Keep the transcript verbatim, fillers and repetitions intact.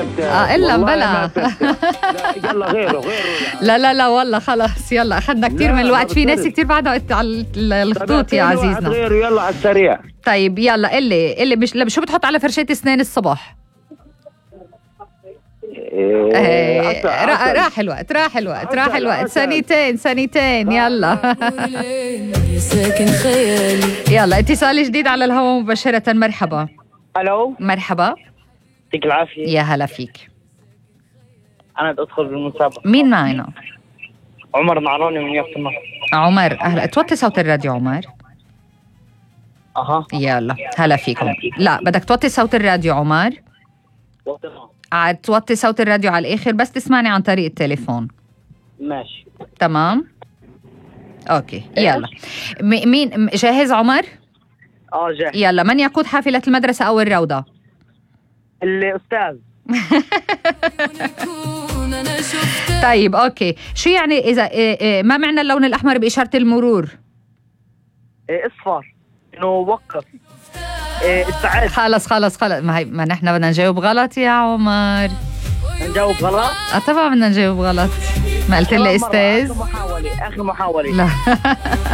اه الا بلا. يلا غيره غيره. لا لا لا والله خلاص يلا اخذنا كثير من الوقت، في ناس كثير بعدها وقت على الخطوط يا عزيزنا. غيره يلا على السريع. طيب يلا اللي اللي بش... شو بتحط على فرشاة اسنان الصبح؟ إيه راح الوقت راح الوقت راح الوقت ثانيتين ثانيتين يلا. ساكن خيالي. يلا اتصال جديد على الهواء مباشرة. مرحبا. الو مرحبا. يعطيك العافية. يا هلا فيك. أنا بدي أدخل بالمسابقة. مين معنا؟ عمر معروني من يافا النهر. عمر أهلا، توطي صوت الراديو عمر. أها يلا هلا فيكم. لا بدك توطي صوت الراديو عمر. وطنها. عاد توطي صوت الراديو على الآخر بس تسمعني عن طريق التليفون. ماشي تمام أوكي يلا. م- مين جاهز عمر؟ اه جاهز. يلا من يقود حافلة المدرسة أو الروضة؟ الأستاذ. طيب أوكي، شو يعني إذا إيه إيه ما معنى اللون الأحمر بإشارة المرور؟ إيه اصفر انه وقف. إيه استعد. خلص خلص خلص ما, هي ما نحن بدنا نجاوب غلط يا عمر. نجاوب غلط؟ اه طبعا بدنا نجاوب غلط. ما قلت لي استاذ؟ اخر محاولة اخر محاولة. لا